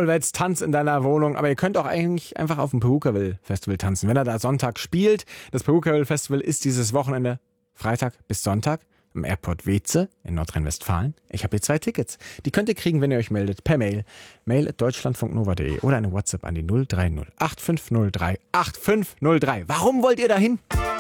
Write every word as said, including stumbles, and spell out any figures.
Maulwetz, Tanz in deiner Wohnung. Aber ihr könnt auch eigentlich einfach auf dem Pehukaville Festival tanzen, wenn er da Sonntag spielt. Das Pehukaville Festival ist dieses Wochenende Freitag bis Sonntag im Airport Weeze in Nordrhein-Westfalen. Ich habe hier zwei Tickets. Die könnt ihr kriegen, wenn ihr euch meldet, per Mail. Mail at deutschlandfunknova punkt de oder eine WhatsApp an die null drei null acht fünf null drei acht fünf null drei. Warum wollt ihr dahin?